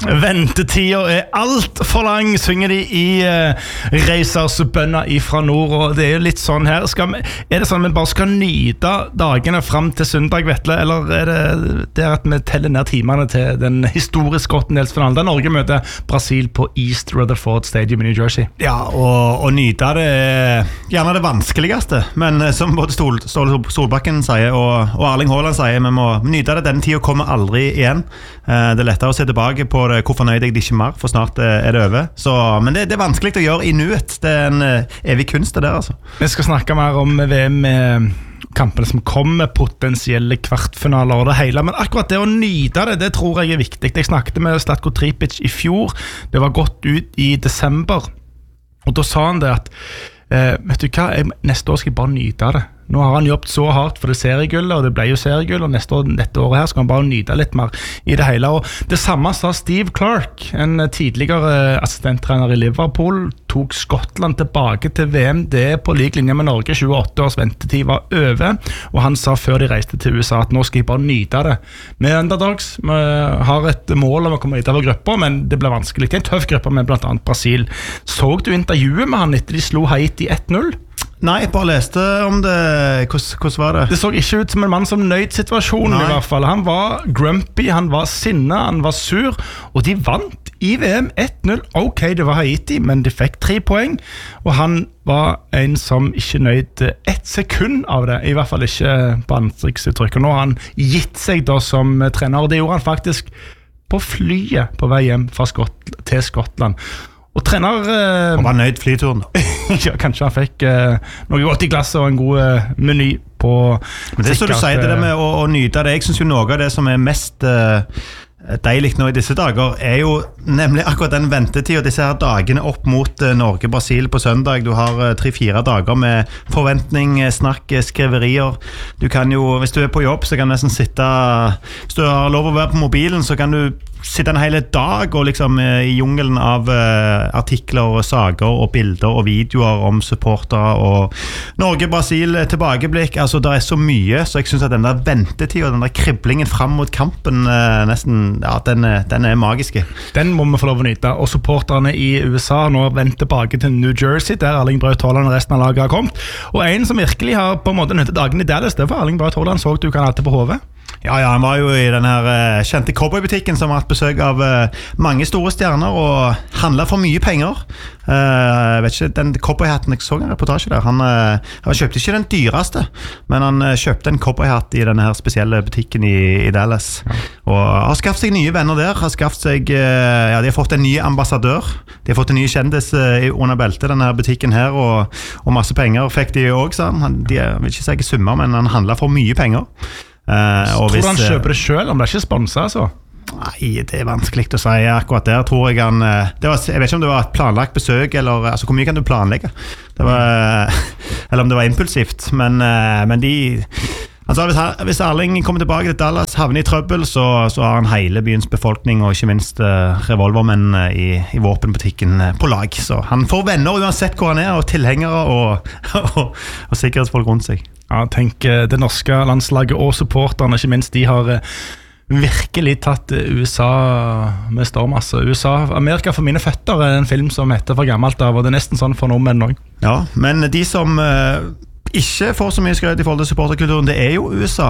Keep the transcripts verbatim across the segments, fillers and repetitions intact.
Ventetida er alt for lang, synger de i uh, Reisers bønner ifra nord, og det er jo litt sånn her. Skal vi, er det sånn at vi bare skal nyte dagene frem til søndag, Vetle, eller er det, det er at vi teller ned timene til den historiske åttendelsfinalen, der Norge møter Brasil på East Rutherford Stadium i New Jersey? Ja, og, og nyte det er gjerne det vanskeligste, men som både Ståle Sol, Solbakken sier og, og Erling Haaland sier, vi må nyte det. Den tiden kommer aldri igjen. Uh, det er lettere å se tilbake på det, hvor fornøyd jeg ikke mer, for snart uh, er det over. Så, men det, det er vanskelig å gjøre i nuet. Det er en uh, evig kunst det der, altså. Vi skal snakke mer om V M med kampene som kommer, potensielle kvartfinaler og det hele, men akkurat det å nyte det, det tror jeg er viktig. Jeg snakket med Zlatko Tripic i fjor, det var gått ut i desember, og da sa han det at eh, vet du hva, jeg, neste år skal jeg bare nyte det. Nå har han jobbet så hardt for det seriegullet, og det ble jo seriegull, og neste år, dette året her skal han bare nyte litt mer i det hele. Og det samme sa Steve Clark, en tidligere assistenttrener i Liverpool, tok Skottland tilbake til V M. Det er på lik linje med Norge, tjueåtte års ventetid var over, og han sa før de reiste til U S A at nå skal jeg bare nyte det. Med underdogs, vi har et mål om å komme ut av grupper, men det ble vanskelig. Det er en tøff gruppe med blant annet Brasil. Så du intervjuet med han etter de slo Haiti ett null? Nei, bare leste om det. Hvordan, hvordan var det? Det så ikke ut som en mann som nøyd situasjonen. Nei. I hvert fall. Han var grumpy, han var sinne, han var sur, og de vant i V M ett null. Ok, det var Haiti, men de fikk tre poeng, og han var en som ikke nøyd ett sekund av det, i hvert fall ikke på ansiktsuttrykk. Og nå har han gitt seg da som trener, og det gjorde han faktisk på flyet på vei hjem fra Skott- til Skottland. Og trener eh, Han var nøyd flyturen. Ja, kanskje han fikk eh, noe godt i glasset og en god eh, meny på. Men det er så du sier, det der med å, å nyte det. Jeg synes jo noe av det som er mest eh, deilig nå i disse dager er jo nemlig akkurat den ventetid og disse her dagene opp mot eh, Norge-Brasil på søndag. Du har eh, tre-fire dager med forventning, snakk, skriverier. Du kan jo, hvis du er på jobb, så kan du nesten sitte, hvis du har lov å være på mobilen, så kan du sitte en hele dag og liksom eh, i jungelen av eh, artikler og sager og bilder og videoer om supportere og Norge-Brasil tilbakeblikk. Altså det er så mye, så jeg synes at den der ventetid og den der kriblingen frem mot kampen eh, nesten, ja, den, den er magiske. Den må vi få lov å nyte, og supporterne i U S A nå venter tilbake til New Jersey, der Erling Braut Haaland og resten av laget har kommet, og en som virkelig har på en måte nyttet dagen i Dallas, det var Erling Braut Haaland, så du kan alltid på hodet. Ja, ja, han var jo i den her uh, kjente cowboybutikken som har hatt besøk av uh, mange store stjerner og handlet for mye penger. Uh, jeg vet ikke, den cowboyhatten, jeg så en reportasje der, han, uh, han kjøpte ikke den dyreste, men han uh, kjøpte en cowboyhatt i denne her spesielle butikken i, i Dallas. Ja. Og har skaffet seg nye venner der, har skaffet seg, uh, ja, de har fått en ny ambassadør, de har fått en ny kjendis uh, under beltet, denne butikken her, og, og masse penger fikk de også, sa han. De, jeg vil ikke si ikke summer, men han handlet for mye penger. Uh, tror du han kjøper det selv, om det er ikke sponset altså? Nei, det er vanskelig å si akkurat der, tror jeg han det var, jeg vet ikke om det var et planlagt besøk eller, altså hvor mye kan du planlegge det var, eller om det var impulsivt men, men de altså, hvis, hvis Erling kommer tilbake til Dallas, havner i trøbbel, så, så har han hele byens befolkning og ikke minst uh, revolvermenn i, i våpenbutikken på lag, så han får venner uansett hvor han er, og tilhengere og, og, og sikkerhetsfolk rundt seg. Ja, tenk det norske landslaget og supporterne, ikke minst, de har virkelig tatt U S A med storm. Altså, U S A, Amerika for mine føtter er en film som heter for gammelt av, og det er nesten sånn for nordmenn også. Ja, men de som uh, ikke får så mye skrøt i forhold til supporterkulturen, det er jo U S A.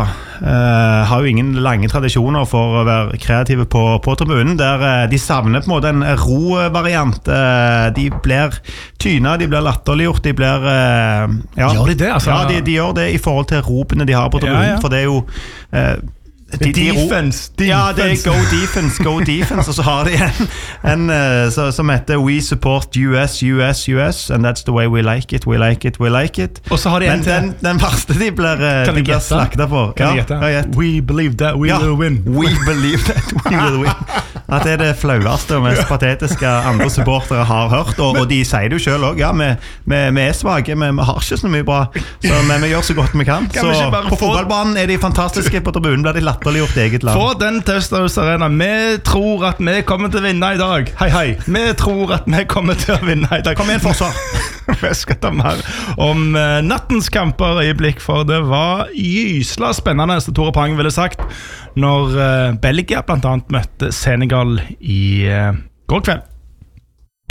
Uh, har jo ingen lange tradisjoner for å være kreative på, på tribunen, der uh, de savner på en måte en ro-variant. Uh, de blir tyna, de blir latterliggjort, de blir uh, ja. Gjør de det? Altså? Ja, de, de gjør det i forhold til ropene de har på tribunen, ja, ja. For det er jo uh, De, de defense, defense. Ja, det er go defense, go defense. Og så har de en, en uh, så, som heter We support U S, U S, U S, and that's the way we like it, we like it, we like it. Og så har de en Men den, den verste de blir, uh, de blir slakta på. Kan ja, jeg gjette? We believe that we ja. will win. We believe that we will win. At det er det flaueste og mest patetiske andre supportere har hørt, og, og de sier det jo selv også, ja, vi, vi, vi er svage, vi, vi har ikke så mye bra, så vi, vi gjør så godt vi kan. kan så på fotballbanen er de fantastiske, på tribunen blir de latterliggjort eget land. Få den til Østerhus Arena. Vi tror at vi kommer til å vinne i dag. Hei, hei. Vi tror at vi kommer til å vinne i dag. Kom igjen, forsvar. Vi skal ta mer om uh, nattens kamper i blikk, for det var gysla spennende, som Tore Pang ville sagt. når uh, Belgia blant annet møtte Senegal i uh, går kveld.